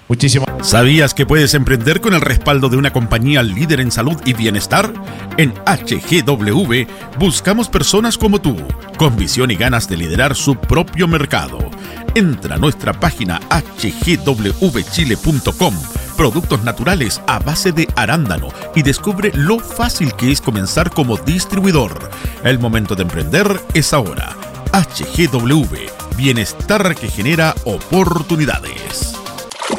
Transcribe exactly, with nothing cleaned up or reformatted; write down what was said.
Muchísimas. ¿Sabías que puedes emprender con el respaldo de una compañía líder en salud y bienestar? En H G W buscamos personas como tú, con visión y ganas de liderar su propio mercado. Entra a nuestra página h g w chile punto com, productos naturales a base de arándano, y descubre lo fácil que es comenzar como distribuidor. El momento de emprender es ahora. H G W, bienestar que genera oportunidades.